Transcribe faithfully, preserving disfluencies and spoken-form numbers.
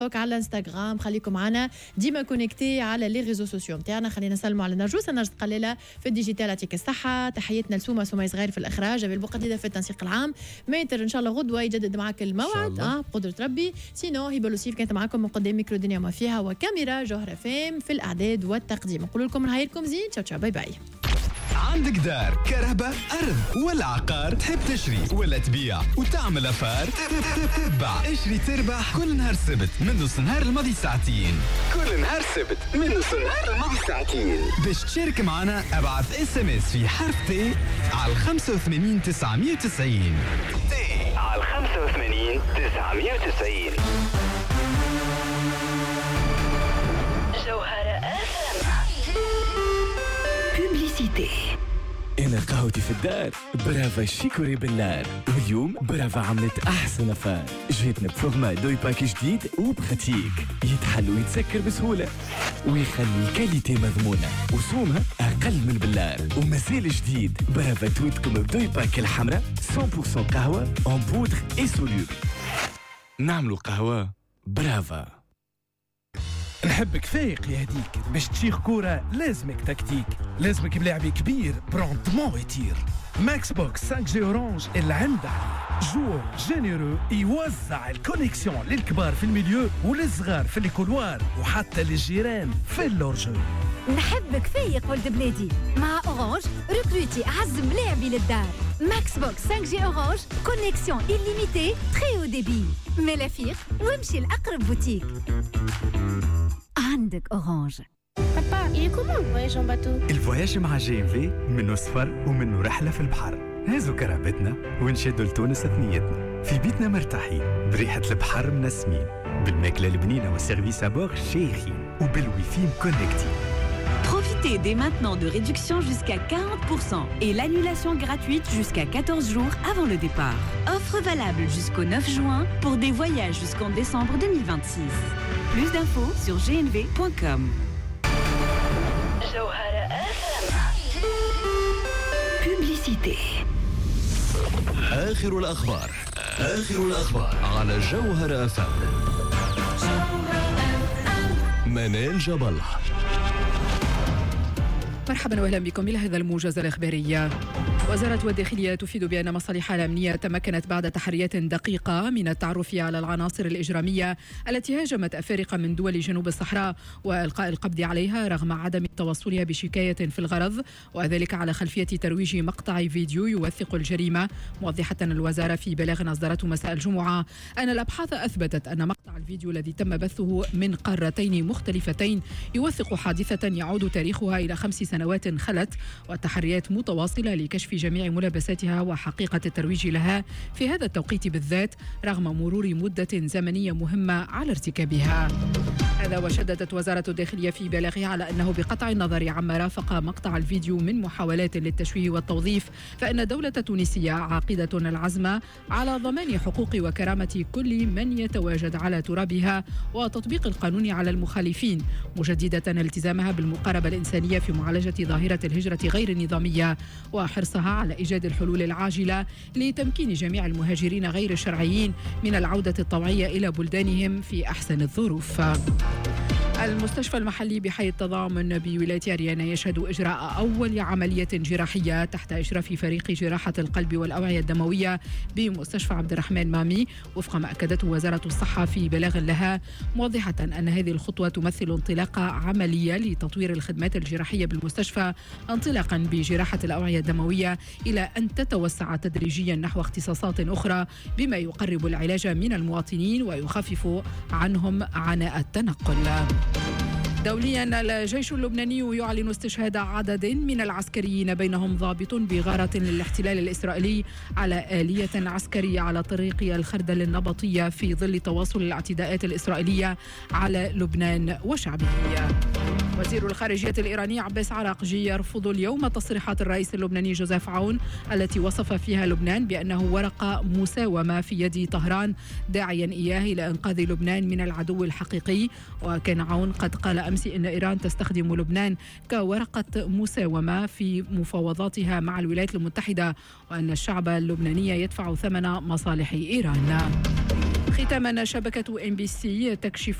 على انستغرام. خليكم معنا ديما كونيكتي على لي ريزو سوسيو نتاعنا. خلينا نسلموا على نرجوس نرجس قليله في الديجيتال. يعطيك الصحه. تحياتنا لسومه سومه صغير في الاخراج، ابي البقديده في التنسيق العام. ميتر ان شاء الله غدوه يجدد معك الموعد اه بقدره ربي. سينو هبه لوسيف كانت معكم من قدام ميكرو دنيا ما فيها وكاميرا جوهره فيم في الاعداد والتقديم. نقول لكم نهاركم زين. تشاو تشاو باي باي. عندك دار كرهبة أرض ولا عقار تحب تشري ولا تبيع وتعمل أفار؟ تبع اشري تربح كل نهار سبت من نص نهار الماضي ساعتين. كل نهار سبت من نص نهار الماضي ساعتين. باش تشارك معنا ابعث اس ام اس في حرف تي على خمسة وثمانين تسعمية وتسعين. تي على خمسة وثمانين تسعمية وتسعين. جوهرة بوبليسيتي. أنا قهوتي في الدار برافا شيكوري بالنار، واليوم برافا عملت أحسن أفار. جيتنا بفورما دوي باك جديد وبخاتيك يتحل ويتسكر بسهولة ويخلي الكاليتي مضمونة وسومها أقل من بالنار. ومازال جديد برافا توتكم بدوي باك الحمراء مية بالمية قهوة أون بودر إي سوليوبل. نعملوا قهوة برافا. نحبك فايق يا هديك، باش تشيخ كورة لازمك تكتيك، لازمك بلاعبي كبير بروندمون يطير. ماكس بوكس خمسة جي اورانج اللي عنده جور جينيرو يوزع الكونيكسيون للكبار في الميليو وللصغار في الكولوار وحتى للجيران في اللورجو. نحبك فايق ولد بلادي، مع اورانج ريكروتي اعز ملاعبي للدار. ماكس بوكس خمسة جي اورانج كونيكسيون إليميتي تري او ديبي. ملافيق وامشي لأقرب بوتيك. عندك اورانج. Papa, il est comment le voyage en bateau? الفواياج مع جي ام في منه سفر ومنه رحلة في البحر. هازو كرهبتنا ونشدوا لتونس ثنيتنا في بيتنا مرتاحين بريحة البحر منسمين بالماكلة البنينة والسيرفيس أبور شيخين وبالويفي مكونكتين. Profitez dès maintenant de réductions jusqu'à quarante pour cent et l'annulation gratuite jusqu'à quatorze jours avant le départ. Offre valable jusqu'au neuf juin pour des voyages jusqu'en décembre deux mille vingt-six. Plus d'infos sur g n v point com. Publicité. آخر الأخبار آخر الأخبار على جوهرة أف ام. منال جبل. مرحبا واهلا بكم الى هذا الموجز الاخباري. وزارة الداخلية تفيد بأن مصالح الأمنية تمكنت بعد تحريات دقيقة من التعرف على العناصر الإجرامية التي هاجمت أفارقة من دول جنوب الصحراء وإلقاء القبض عليها رغم عدم توصلها بشكاية في الغرض، وذلك على خلفية ترويج مقطع فيديو يوثق الجريمة. موضحة الوزارة في بلاغ أصدرته مساء الجمعة أن الأبحاث أثبتت أن مقطع الفيديو الذي تم بثه من قارتين مختلفتين يوثق حادثة يعود تاريخها إلى خمس سنوات خلت، والتحريات متواصلة لكشف جميع ملابساتها وحقيقة الترويج لها في هذا التوقيت بالذات رغم مرور مدة زمنية مهمة على ارتكابها. هذا وشددت وزارة الداخلية في بلاغها على أنه بقطع النظر عما رافق مقطع الفيديو من محاولات للتشويه والتوظيف، فإن الدولة التونسية عاقدة العزم على ضمان حقوق وكرامة كل من يتواجد على ترابها وتطبيق القانون على المخالفين، مجددة التزامها بالمقاربة الإنسانية في معالجة ظاهرة الهجرة غير النظامية وحرصها على إيجاد الحلول العاجلة لتمكين جميع المهاجرين غير الشرعيين من العودة الطوعية إلى بلدانهم في أحسن الظروف. المستشفى المحلي بحي التضامن بولاية أريانا يشهد إجراء أول عملية جراحية تحت إشراف فريق جراحة القلب والأوعية الدموية بمستشفى عبد الرحمن مامي وفق ما أكدته وزارة الصحة في بلاغ لها، موضحة أن هذه الخطوة تمثل انطلاق عملية لتطوير الخدمات الجراحية بالمستشفى انطلاقا بجراحة الأوعية الدموية إلى أن تتوسع تدريجيا نحو اختصاصات أخرى بما يقرب العلاج من المواطنين ويخفف عنهم عناء التنقل. دوليا الجيش اللبناني يعلن استشهاد عدد من العسكريين بينهم ضابط بغارة للاحتلال الإسرائيلي على آلية عسكرية على طريق الخردل النبطية في ظل تواصل الاعتداءات الإسرائيلية على لبنان وشعبه. وزير الخارجية الإيراني عباس عراقجي يرفض اليوم تصريحات الرئيس اللبناني جوزيف عون التي وصف فيها لبنان بأنه ورقة مساومة في يد طهران، داعيا إياه إلى إنقاذ لبنان من العدو الحقيقي. وكان عون قد قال أمس إن إيران تستخدم لبنان كورقة مساومة في مفاوضاتها مع الولايات المتحدة، وأن الشعب اللبناني يدفع ثمن مصالح إيران. ختاما، شبكة ام بي سي تكشف